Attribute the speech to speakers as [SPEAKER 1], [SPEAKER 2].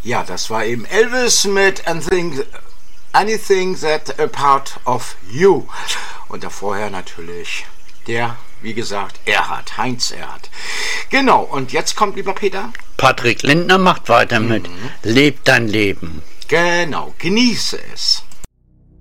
[SPEAKER 1] Ja, das war eben Elvis mit Anything That a Part of You. Und davorher natürlich der, wie gesagt, Heinz Erhardt. Genau, und jetzt kommt, lieber Peter.
[SPEAKER 2] Patrick Lindner macht weiter mit Leb dein Leben.
[SPEAKER 1] Genau, genieße es.